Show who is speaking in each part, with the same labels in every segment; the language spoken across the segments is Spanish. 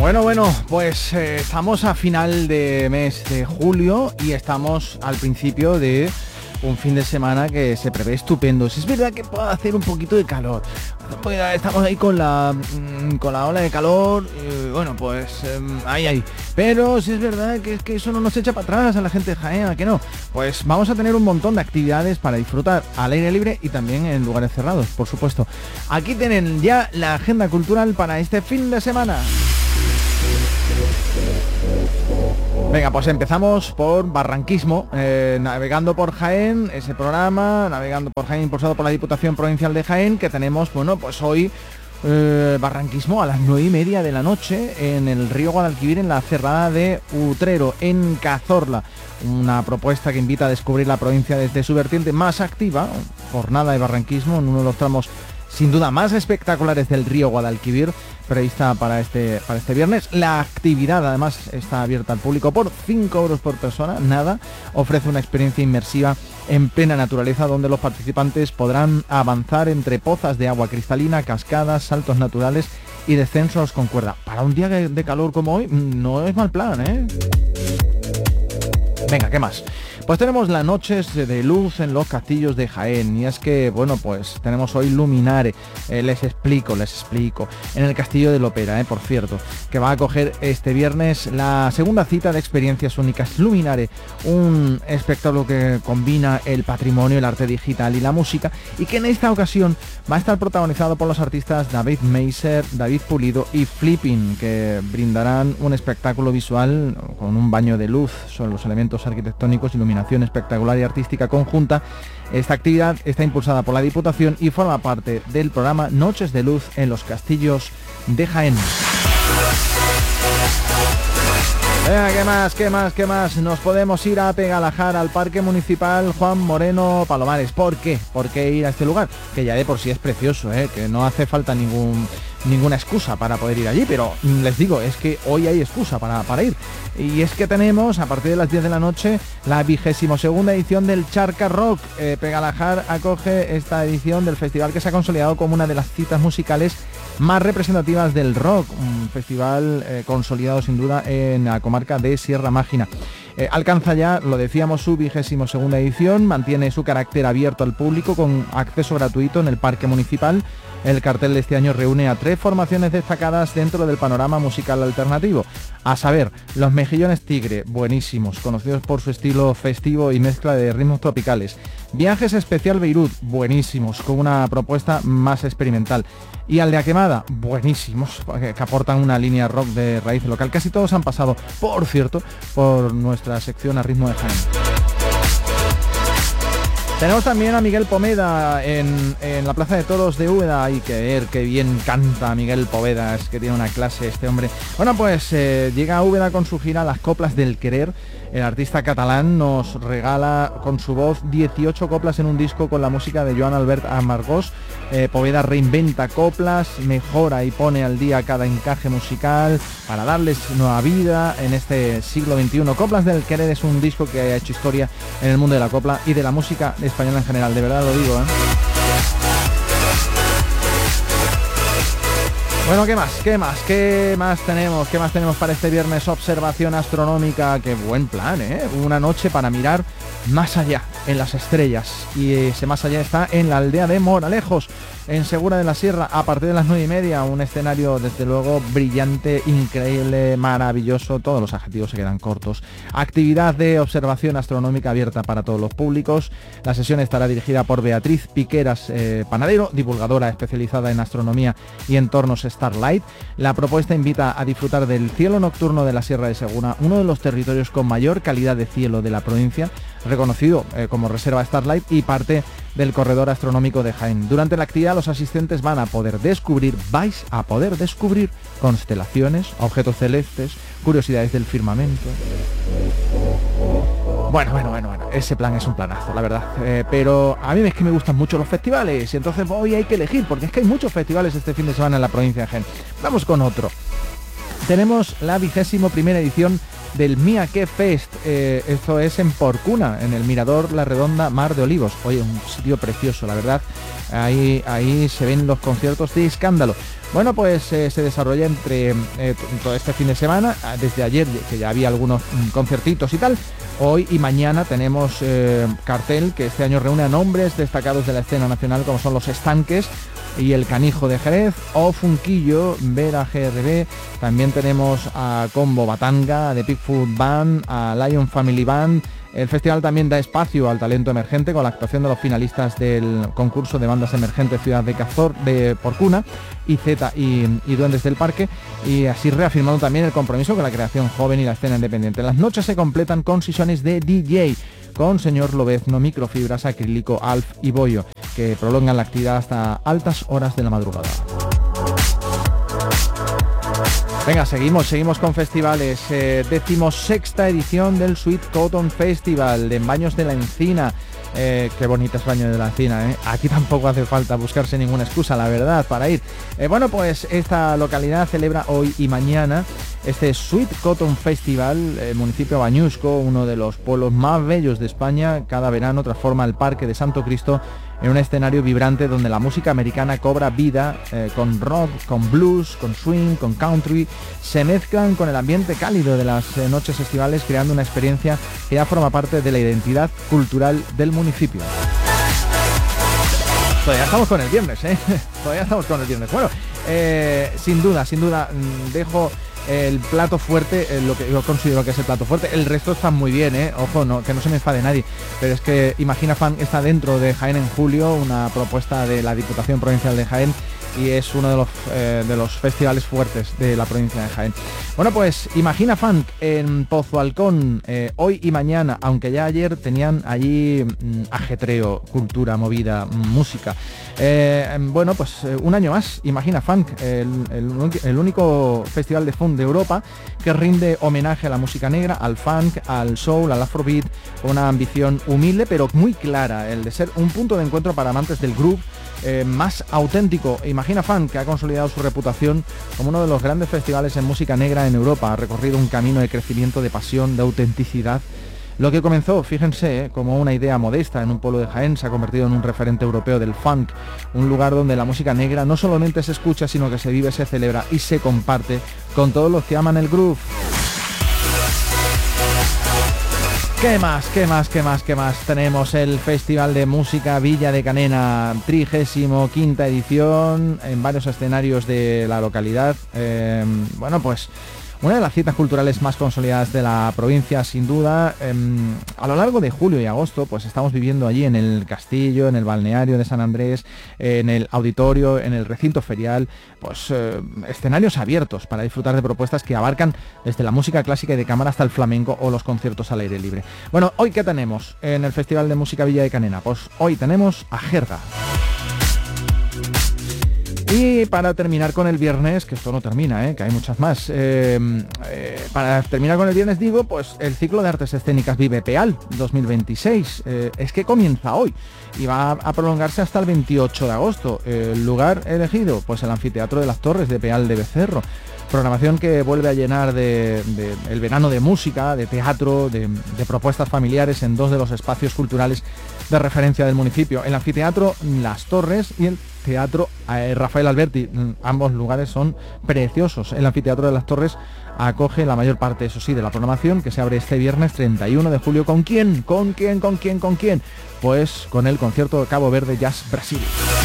Speaker 1: Bueno, pues estamos a final de mes de julio y estamos al principio de un fin de semana que se prevé estupendo. Si es verdad que puede hacer un poquito de calor, estamos ahí con la ola de calor, bueno, pues ahí. Pero si es verdad que eso no nos echa para atrás a la gente de Jaén, ¿a que no? Pues vamos a tener un montón de actividades para disfrutar al aire libre y también en lugares cerrados, por supuesto. Aquí tienen ya la agenda cultural para este fin de semana. Venga, pues empezamos por Barranquismo, Navegando por Jaén, ese programa, Navegando por Jaén, impulsado por la Diputación Provincial de Jaén, que tenemos, bueno, pues hoy Barranquismo a las 9:30 de la noche en el río Guadalquivir, en la Cerrada de Utrero, en Cazorla. Una propuesta que invita a descubrir la provincia desde su vertiente más activa, jornada de barranquismo en uno de los tramos sin duda más espectaculares del río Guadalquivir, prevista para este viernes. La actividad además está abierta al público por 5 euros por persona, nada, ofrece una experiencia inmersiva en plena naturaleza donde los participantes podrán avanzar entre pozas de agua cristalina, cascadas, saltos naturales y descensos con cuerda. Para un día de calor como hoy no es mal plan, ¿eh? Venga, ¿qué más? Pues tenemos las noches de luz en los castillos de Jaén, y es que, bueno, pues tenemos hoy Luminare, les explico, en el Castillo del Ópera, por cierto, que va a acoger este viernes la segunda cita de experiencias únicas. Luminare, un espectáculo que combina el patrimonio, el arte digital y la música, y que en esta ocasión va a estar protagonizado por los artistas David Meiser, David Pulido y Flipping, que brindarán un espectáculo visual con un baño de luz sobre los elementos arquitectónicos, iluminación espectacular y artística conjunta. Esta actividad está impulsada por la Diputación y forma parte del programa Noches de Luz en los Castillos de Jaén. Venga, ¿qué más? Nos podemos ir a Pegalajar, al Parque Municipal Juan Moreno Palomares. ¿Por qué? ¿Por qué ir a este lugar? Que ya de por sí es precioso, que no hace falta ninguna excusa para poder ir allí, pero les digo, es que hoy hay excusa para ir. Y es que tenemos, a partir de las 10 de la noche, la 22ª edición del Charca Rock. Pegalajar acoge esta edición del festival que se ha consolidado como una de las citas musicales más representativas del rock, un festival consolidado sin duda en la comarca de Sierra Mágina. Alcanza ya, lo decíamos, su 22ª edición, mantiene su carácter abierto al público con acceso gratuito en el Parque Municipal. El cartel de este año reúne a 3 formaciones destacadas dentro del panorama musical alternativo, a saber, Los Mejillones Tigre, buenísimos, conocidos por su estilo festivo y mezcla de ritmos tropicales. Viajes Especial Beirut, buenísimos, con una propuesta más experimental. Y Aldea Quemada, buenísimos, que aportan una línea rock de raíz local. Casi todos han pasado, por cierto, por nuestra sección A Ritmo de Jaén. Tenemos también a Miguel Poveda en la Plaza de Toros de Úbeda. Hay que ver qué bien canta Miguel Poveda, es que tiene una clase este hombre. Bueno, pues llega a Úbeda con su gira Las Coplas del Querer. El artista catalán nos regala con su voz 18 coplas en un disco con la música de Joan Albert Amargós. Poveda reinventa coplas, mejora y pone al día cada encaje musical para darles nueva vida en este siglo XXI. Coplas del Querer es un disco que ha hecho historia en el mundo de la copla y de la música española en general, de verdad lo digo, Bueno, ¿qué más tenemos para este viernes? Observación astronómica, qué buen plan, una noche para mirar más allá, en las estrellas, y ese más allá está en la aldea de Moralejos, en Segura de la Sierra, a partir de las 9:30, un escenario desde luego brillante, increíble, maravilloso, todos los adjetivos se quedan cortos. Actividad de observación astronómica abierta para todos los públicos. La sesión estará dirigida por Beatriz Piqueras Panadero, divulgadora especializada en astronomía y entornos Starlight. La propuesta invita a disfrutar del cielo nocturno de la Sierra de Segura, uno de los territorios con mayor calidad de cielo de la provincia, reconocido como Reserva Starlight y parte del corredor astronómico de Jaén. Durante la actividad los asistentes vais a poder descubrir constelaciones, objetos celestes, curiosidades del firmamento. Bueno, ese plan es un planazo, la verdad. Pero a mí es que me gustan mucho los festivales y entonces hoy hay que elegir, porque es que hay muchos festivales este fin de semana en la provincia de Jaén. Vamos con otro. Tenemos la 21ª edición del Miaque Fest. Esto es en Porcuna, en el Mirador La Redonda Mar de Olivos. Oye, un sitio precioso, la verdad. Ahí se ven los conciertos de Escándalo. Bueno, pues se desarrolla entre todo este fin de semana, desde ayer, que ya había algunos conciertitos y tal. Hoy y mañana tenemos cartel que este año reúne a nombres destacados de la escena nacional, como son los Estanques y el Canijo de Jerez, o Funquillo, Vera GRB. También tenemos a Combo Batanga, de Pigfoot Band, a Lion Family Band. El festival también da espacio al talento emergente con la actuación de los finalistas del concurso de bandas emergentes Ciudad de Cazor, de Porcuna, y Z y Duendes del Parque, y así reafirmando también el compromiso con la creación joven y la escena independiente. Las noches se completan con sesiones de DJ, con Señor Lobezno, Microfibras, Acrílico, Alf y Bollo, que prolongan la actividad hasta altas horas de la madrugada. Venga, seguimos con festivales. 16ª edición del Sweet Cotton Festival de Baños de la Encina. Qué bonita es Baños de la Encina, ¿eh? Aquí tampoco hace falta buscarse ninguna excusa, la verdad, para ir. Bueno, pues esta localidad celebra hoy y mañana este Sweet Cotton Festival. El municipio de Bañusco, uno de los pueblos más bellos de España, cada verano transforma el Parque de Santo Cristo en un escenario vibrante donde la música americana cobra vida, con rock, con blues, con swing, con country. Se mezclan con el ambiente cálido de las noches estivales, creando una experiencia que ya forma parte de la identidad cultural del municipio. Todavía estamos con el viernes, ¿eh? Todavía estamos con el viernes. Bueno, sin duda, dejo el plato fuerte, lo que yo considero que es el plato fuerte. El resto está muy bien, ojo, no, que no se me enfade nadie, pero es que Imagina Fan está dentro de Jaén en Julio, una propuesta de la Diputación Provincial de Jaén, y es uno de los festivales fuertes de la provincia de Jaén. Bueno, pues Imagina Funk en Pozo Alcón, hoy y mañana, aunque ya ayer tenían allí ajetreo, cultura, movida, música. Bueno, pues un año más, Imagina Funk, el único festival de funk de Europa que rinde homenaje a la música negra, al funk, al soul, al afrobeat, con una ambición humilde pero muy clara, el de ser un punto de encuentro para amantes del groove más auténtico. Imagina Funk, que ha consolidado su reputación como uno de los grandes festivales en música negra en Europa, ha recorrido un camino de crecimiento, de pasión, de autenticidad. Lo que comenzó, fíjense, como una idea modesta en un pueblo de Jaén, se ha convertido en un referente europeo del funk, un lugar donde la música negra no solamente se escucha, sino que se vive, se celebra y se comparte con todos los que aman el groove. ¿Qué más? Tenemos el Festival de Música Villa de Canena, 35ª edición, en varios escenarios de la localidad. Bueno, pues una de las citas culturales más consolidadas de la provincia, sin duda. A lo largo de julio y agosto, pues estamos viviendo allí en el castillo, en el balneario de San Andrés, en el auditorio, en el recinto ferial, pues escenarios abiertos para disfrutar de propuestas que abarcan desde la música clásica y de cámara hasta el flamenco o los conciertos al aire libre. Bueno, ¿hoy qué tenemos en el Festival de Música Villa de Canena? Pues hoy tenemos a Jerga. Y para terminar con el viernes, que esto no termina, que hay muchas más, para terminar con el viernes digo, pues el ciclo de artes escénicas Vive Peal 2026, es que comienza hoy y va a prolongarse hasta el 28 de agosto. El lugar elegido, pues el Anfiteatro de las Torres de Peal de Becerro. Programación que vuelve a llenar de el verano de música, de teatro, de propuestas familiares en dos de los espacios culturales de referencia del municipio, el Anfiteatro Las Torres y el Teatro Rafael Alberti. Ambos lugares son preciosos. El Anfiteatro de Las Torres acoge la mayor parte, eso sí, de la programación, que se abre este viernes 31 de julio. ¿Con quién? ¿Con quién? Pues con el concierto de Cabo Verde Jazz Brasil.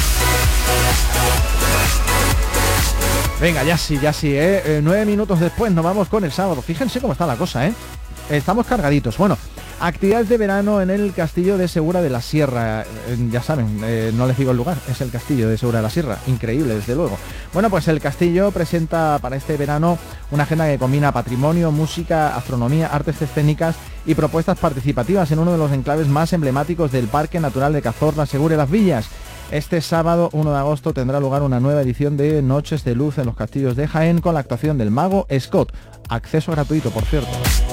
Speaker 1: Venga, ya sí, 9 minutos después nos vamos con el sábado. Fíjense cómo está la cosa, Estamos cargaditos. Bueno, actividades de verano en el Castillo de Segura de la Sierra. Ya saben, no les digo el lugar, es el Castillo de Segura de la Sierra. Increíble, desde luego. Bueno, pues el Castillo presenta para este verano una agenda que combina patrimonio, música, astronomía, artes escénicas y propuestas participativas en uno de los enclaves más emblemáticos del Parque Natural de Cazorla, Segura y Las Villas. Este sábado 1 de agosto tendrá lugar una nueva edición de Noches de Luz en los Castillos de Jaén con la actuación del mago Scott. Acceso gratuito, por cierto.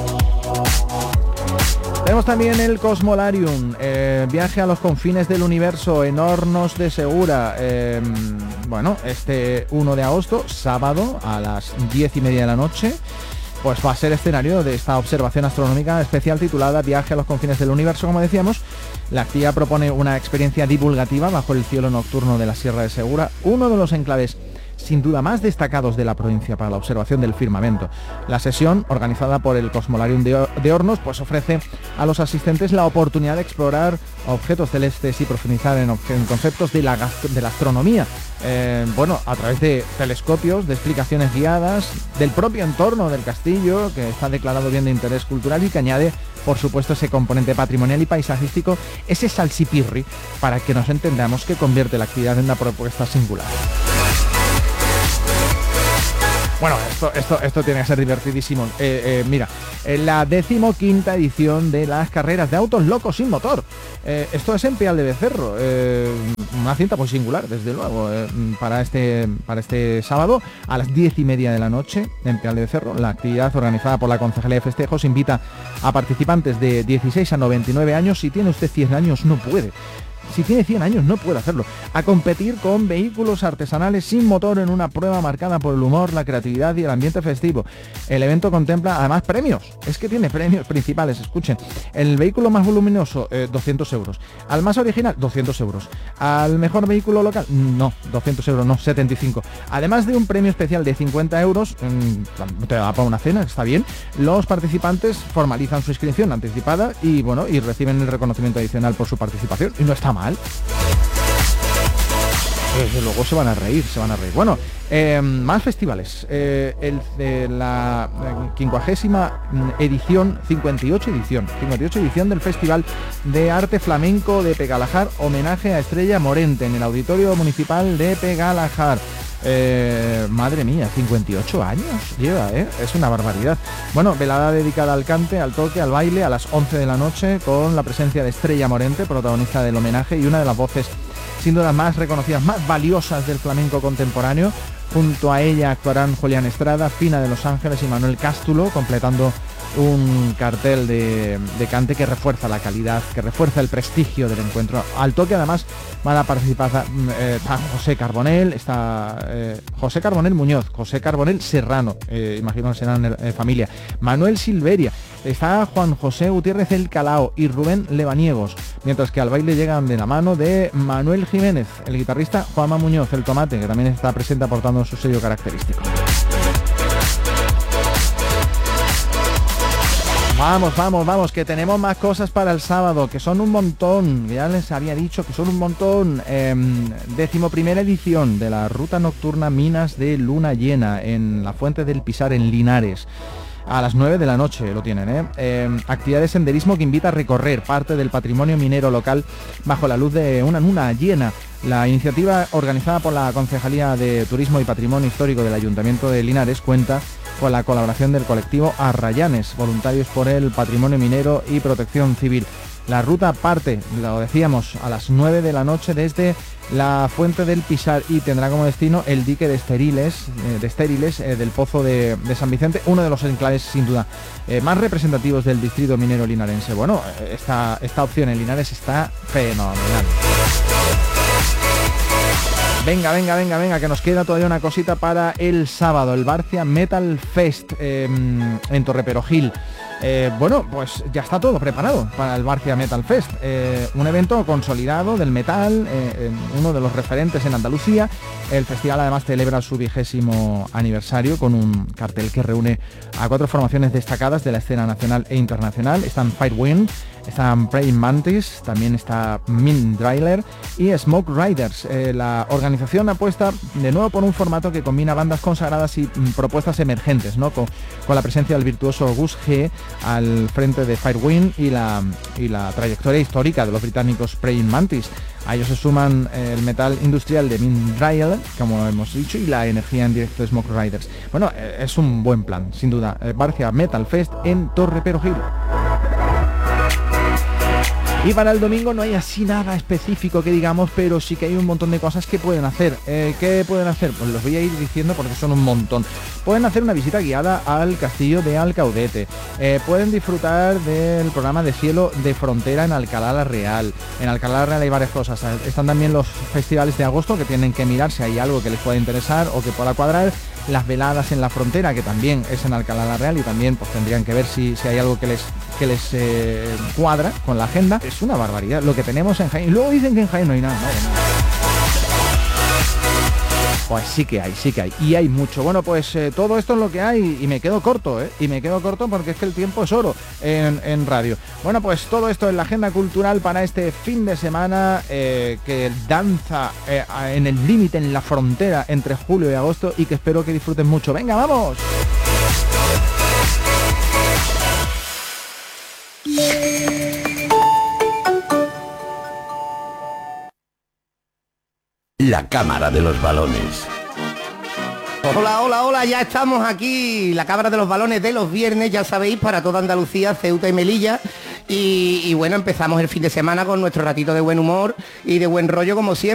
Speaker 1: Tenemos también el Cosmolarium, viaje a los confines del universo en Hornos de Segura. Bueno, este 1 de agosto, sábado, a las 10:30 de la noche. pues va a ser escenario de esta observación astronómica especial titulada Viaje a los confines del universo, como decíamos. La actividad propone una experiencia divulgativa bajo el cielo nocturno de la Sierra de Segura, uno de los enclaves sin duda más destacados de la provincia para la observación del firmamento. La sesión, organizada por el Cosmolarium de Hornos, pues ofrece a los asistentes la oportunidad de explorar objetos celestes y profundizar en conceptos de la astronomía, a través de telescopios, de explicaciones guiadas, del propio entorno del castillo, que está declarado bien de interés cultural y que añade, por supuesto, ese componente patrimonial y paisajístico, ese salsipirri, para que nos entendamos, que convierte la actividad en una propuesta singular. Bueno, esto tiene que ser divertidísimo. Mira, la 15ª edición de las carreras de autos locos sin motor. Esto es en Peal de Becerro. Una cinta muy singular, desde luego, para este sábado a las 10:30 de la noche en Peal de Becerro. La actividad, organizada por la Concejalía de Festejos, invita a participantes de 16 a 99 años. Si tiene usted 100 años, no puede. Si tiene 100 años no puede hacerlo, a competir con vehículos artesanales sin motor en una prueba marcada por el humor, la creatividad y el ambiente festivo. El evento contempla además premios, es que tiene premios principales, escuchen. El vehículo más voluminoso, 200 euros. Al más original, 200 euros. Al mejor vehículo local, no, 200 euros, no, 75. Además de un premio especial de 50 euros, te da para una cena, está bien. Los participantes formalizan su inscripción anticipada y reciben el reconocimiento adicional por su participación, y no está mal. Desde luego se van a reír. Bueno, más festivales. La 50ª edición, 58 edición del Festival de Arte Flamenco de Pegalajar, homenaje a Estrella Morente en el Auditorio Municipal de Pegalajar. Madre mía, 58 años lleva, es una barbaridad. Bueno, velada dedicada al cante, al toque, al baile, a las 11 de la noche, con la presencia de Estrella Morente, protagonista del homenaje y una de las voces sin duda más reconocidas, más valiosas del flamenco contemporáneo. Junto a ella actuarán Julián Estrada, Fina de Los Ángeles y Manuel Cástulo, completando un cartel de cante que refuerza la calidad, que refuerza el prestigio del encuentro. Al toque además van a participar José Carbonell, está José Carbonell Muñoz, José Carbonell Serrano, imagino que serán familia, Manuel Silveria, está Juan José Gutiérrez El Calao y Rubén Lebaniegos, mientras que al baile llegan de la mano de Manuel Jiménez, el guitarrista Juanma Muñoz, el Tomate, que también está presente aportando su sello característico. Vamos, que tenemos más cosas para el sábado, que son un montón, ya les había dicho que son un montón. 11ª edición de la ruta nocturna Minas de Luna Llena en la Fuente del Pisar en Linares. A las 9 de la noche lo tienen, actividad de senderismo que invita a recorrer parte del patrimonio minero local bajo la luz de una luna llena. La iniciativa, organizada por la Concejalía de Turismo y Patrimonio Histórico del Ayuntamiento de Linares, cuenta con la colaboración del colectivo Arrayanes, voluntarios por el patrimonio minero y protección civil. La ruta parte, lo decíamos, a las 9 de la noche desde la Fuente del Pisar y tendrá como destino el dique de Estériles del Pozo de San Vicente, uno de los enclaves sin duda más representativos del distrito minero linarense. Bueno, esta opción en Linares está fenomenal. Venga, que nos queda todavía una cosita para el sábado, el Barcia Metal Fest en Torreperogil. Pues ya está todo preparado para el Barcia Metal Fest, un evento consolidado del metal, uno de los referentes en Andalucía. El festival además celebra su 20º aniversario con un cartel que reúne a 4 formaciones destacadas de la escena nacional e internacional. Están Firewind, están Praying Mantis, también está Min Drailer y Smoke Riders. La organización apuesta de nuevo por un formato que combina bandas consagradas y propuestas emergentes, ¿no? Con la presencia del virtuoso Gus G al frente de Firewind y la trayectoria histórica de los británicos Praying Mantis. A ellos se suman el metal industrial de Min Drailer, como hemos dicho, y la energía en directo de Smoke Riders. Bueno, es un buen plan, sin duda. Barcia Metal Fest en Torreperogil. Y para el domingo no hay así nada específico que digamos, pero sí que hay un montón de cosas que pueden hacer. ¿Qué pueden hacer? Pues los voy a ir diciendo porque son un montón. Pueden hacer una visita guiada al castillo de Alcaudete. Pueden disfrutar del programa de cielo de frontera en Alcalá la Real. En Alcalá la Real hay varias cosas. Están también los festivales de agosto que tienen que mirar si hay algo que les pueda interesar o que pueda cuadrar. Las veladas en la frontera, que también es en Alcalá la Real, y también pues tendrían que ver si hay algo que les cuadra con la agenda. Es una barbaridad lo que tenemos en Jaén. Y luego dicen que en Jaén no hay nada. Pues sí que hay. Y hay mucho. Bueno, pues todo esto es lo que hay y me quedo corto, Y me quedo corto porque es que el tiempo es oro en radio. Bueno, pues todo esto en la agenda cultural para este fin de semana que danza en el límite, en la frontera entre julio y agosto, y que espero que disfruten mucho. ¡Venga, vamos!
Speaker 2: La Cámara de los Balones.
Speaker 3: Hola, ya estamos aquí, la Cámara de los Balones de los viernes, ya sabéis, para toda Andalucía, Ceuta y Melilla. Y bueno, empezamos el fin de semana con nuestro ratito de buen humor y de buen rollo, como siempre.